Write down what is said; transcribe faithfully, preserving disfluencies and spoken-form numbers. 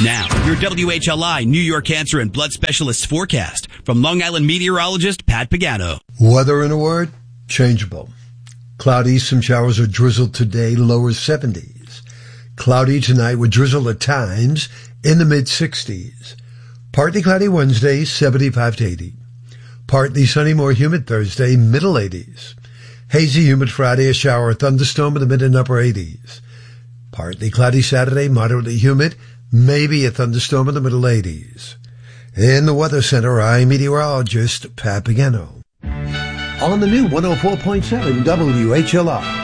Now, your W H L I New York Cancer and Blood Specialist forecast from Long Island meteorologist Pat Pagano. Weather in a word, changeable. Cloudy, some showers or drizzle today, lower seventies. Cloudy tonight with drizzle at times in the mid-sixties. Partly cloudy Wednesday, seventy-five to eighty. Partly sunny, more humid Thursday, middle eighties. Hazy, humid Friday, a shower or thunderstorm in the mid and upper eighties. Partly cloudy Saturday, moderately humid, maybe a thunderstorm in the middle eighties. In the Weather Center, I'm meteorologist Pat Pagano. On the new one oh four point seven W H L I.